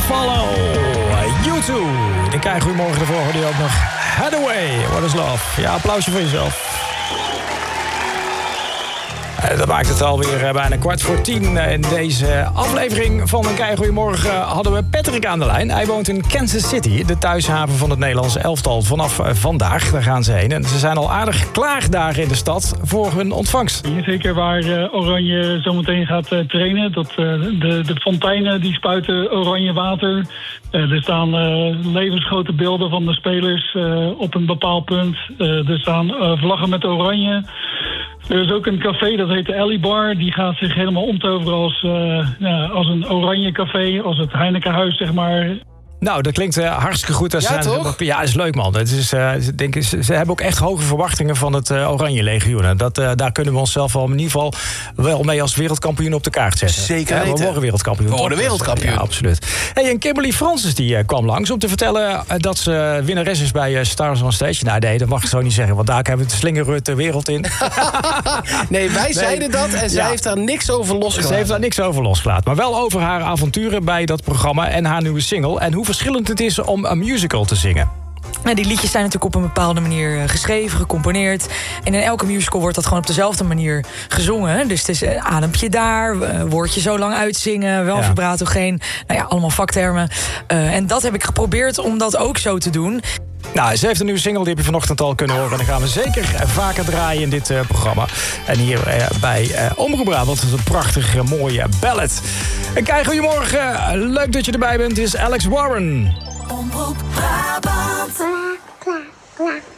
Follow. U2. Dan krijg je goedemorgen ervoor. Hoor je ook nog Hathaway. What is love? Ja, applausje voor jezelf. Dat maakt het alweer bijna 9:15. In deze aflevering van een Kei Goeiemorgen hadden we Patrick aan de lijn. Hij woont in Kansas City, de thuishaven van het Nederlandse elftal. Vanaf vandaag, daar gaan ze heen. En ze zijn al aardig klaar daar in de stad voor hun ontvangst. Zeker waar Oranje zometeen gaat trainen. De fonteinen die spuiten oranje water. Er staan levensgrote beelden van de spelers op een bepaald punt. Er staan vlaggen met oranje. Er is ook een café, dat heet de Alley Bar. Die gaat zich helemaal omtoveren als een oranje café, als het Heinekenhuis, zeg maar. Nou, dat klinkt hartstikke goed. Ja, toch? Ja, is leuk, man. Het is, denk, ze hebben ook echt hoge verwachtingen van het Oranje Legioen. Daar kunnen we onszelf wel in ieder geval wel mee als wereldkampioen op de kaart zetten. Zeker weten. We worden wereldkampioen. We worden wereldkampioen. Ja, absoluut. Hey, en Kimberly Francis die kwam langs om te vertellen dat ze winnares is bij Stars on Stage. Nou, nee, dat mag ik zo niet zeggen, want daar hebben we de slingerrut de wereld in. Nee, wij zeiden dat en zij heeft daar niks over losgelaten. Ze heeft daar niks over losgelaten. Maar wel over haar avonturen bij dat programma en haar nieuwe single. En hoe verschillend het is om een musical te zingen. Nou, die liedjes zijn natuurlijk op een bepaalde manier geschreven, gecomponeerd. En in elke musical wordt dat gewoon op dezelfde manier gezongen. Dus het is adempje daar, woordje zo lang uitzingen, wel vibratogeen. Nou ja, allemaal vaktermen. En dat heb ik geprobeerd om dat ook zo te doen. Nou, ze heeft een nieuwe single, die heb je vanochtend al kunnen horen. En dan gaan we zeker vaker draaien in dit programma. En hier bij Omroep Brabant, een prachtige, mooie ballad. En Kei, goedemorgen. Leuk dat je erbij bent. Dit is Alex Warren. Omroep Brabant.